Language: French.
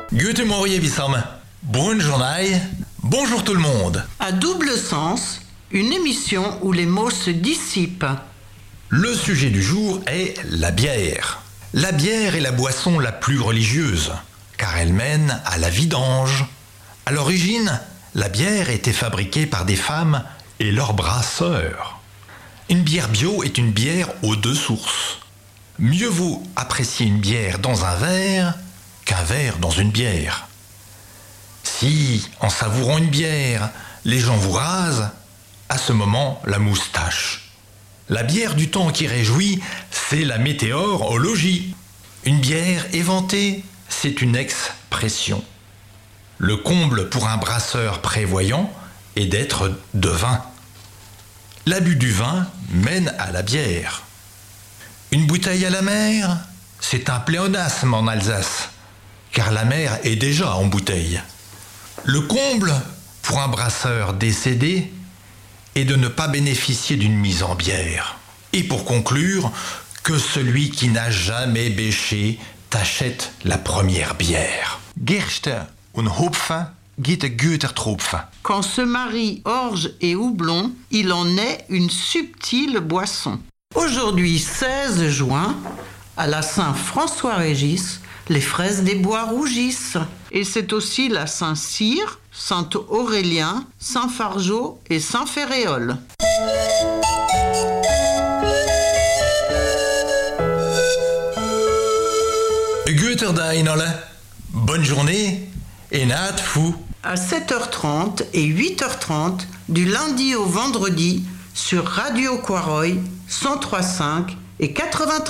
Guten Morgen, Wissam. Bonne journée. Bonjour tout le monde. À double sens, une émission où les mots se dissipent. Le sujet du jour est la bière. La bière est la boisson la plus religieuse, car elle mène à la vidange. À l'origine, la bière était fabriquée par des femmes et leurs brasseurs. Une bière bio est une bière aux deux sources. Mieux vaut apprécier une bière dans un verre qu'un verre dans une bière. Si, en savourant une bière, les gens vous rasent, à ce moment, la moustache. La bière du temps qui réjouit, c'est la météore au logis. Une bière éventée, c'est une expression. Le comble pour un brasseur prévoyant est d'être devin. L'abus du vin mène à la bière. Une bouteille à la mer, c'est un pléonasme en Alsace, car la mer est déjà en bouteille. Le comble pour un brasseur décédé est de ne pas bénéficier d'une mise en bière. Et pour conclure, que celui qui n'a jamais bêché t'achète la première bière. Gerste und Hopfen gibt ein guter Tropfen. Quand se marient orge et houblon, il en est une subtile boisson. Aujourd'hui, 16 juin, à la Saint-François-Régis, les fraises des bois rougissent. Et c'est aussi la Saint-Cyr, Saint-Aurélien, Saint-Fargeau et Saint-Féréol. Guter Dag, bonne journée et naat fou. À 7h30 et 8h30, du lundi au vendredi, sur Radio Quaroy, 103.5 et 93.